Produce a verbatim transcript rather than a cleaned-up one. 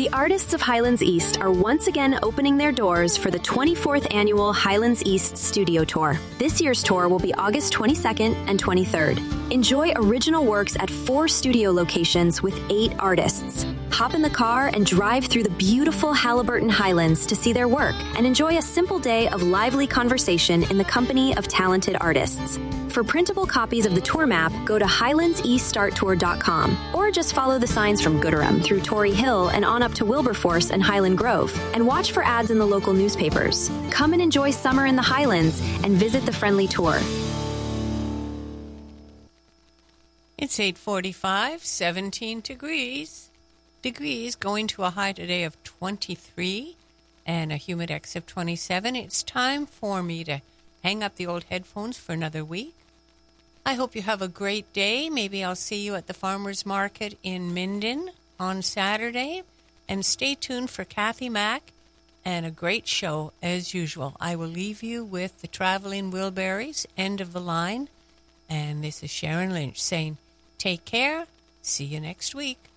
The Artists of Highlands East are once again opening their doors for the twenty-fourth Annual Highlands East Studio Tour. This year's tour will be August twenty-second and twenty-third. Enjoy original works at four studio locations with eight artists. Hop in the car and drive through the beautiful Halliburton Highlands to see their work and enjoy a simple day of lively conversation in the company of talented artists. For printable copies of the tour map, go to highlands east start tour dot com or just follow the signs from Gooderham through Tory Hill and on up to Wilberforce and Highland Grove, and watch for ads in the local newspapers. Come and enjoy summer in the Highlands and visit the friendly tour. It's eight forty-five, seventeen degrees. Degrees going to a high today of twenty-three and a humidex of twenty-seven. It's time for me to hang up the old headphones for another week. I hope you have a great day. Maybe I'll see you at the Farmers Market in Minden on Saturday. And stay tuned for Kathy Mack and a great show as usual. I will leave you with the Traveling Wilburys, End of the Line. And this is Sharon Lynch saying, take care. See you next week.